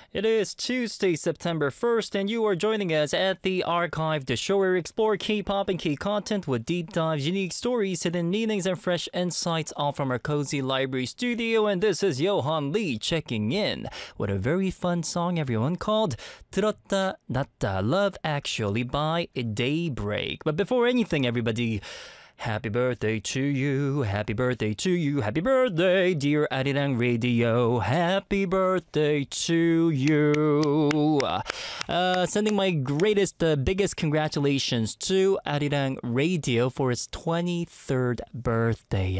It is Tuesday, September 1st, and you are joining us at the Archive, the show where we explore K-pop and K-content with deep dives, unique stories, hidden meanings, and fresh insights, all from our cozy library studio. And this is Johan Lee checking in with a very fun song, everyone, called 들었다 놨다 Love Actually by Daybreak. But before anything, everybody, happy birthday to you, happy birthday to you, happy birthday, dear Arirang Radio, happy birthday to you. Sending my greatest, biggest congratulations to Arirang Radio for its 23rd birthday.